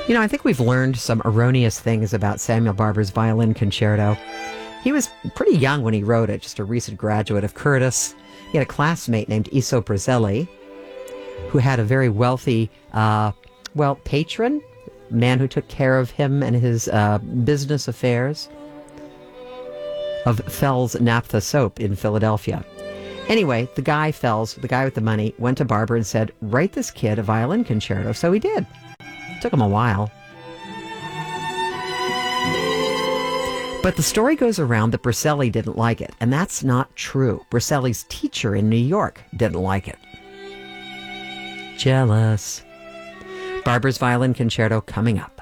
I think we've learned some erroneous things about Samuel Barber's violin concerto. He was pretty young when he wrote it, just a recent graduate of Curtis. He had a classmate named Iso Brazzelli, who had a very wealthy, patron, man who took care of him and his business affairs, of Fell's Naphtha Soap in Philadelphia. Anyway, the guy, Fells, the guy with the money, went to Barber and said, write this kid a violin concerto. So he did. It took him a while. But the story goes around that Brazzelli didn't like it, and that's not true. Brazzelli's teacher in New York didn't like it. Jealous. Barber's violin concerto coming up.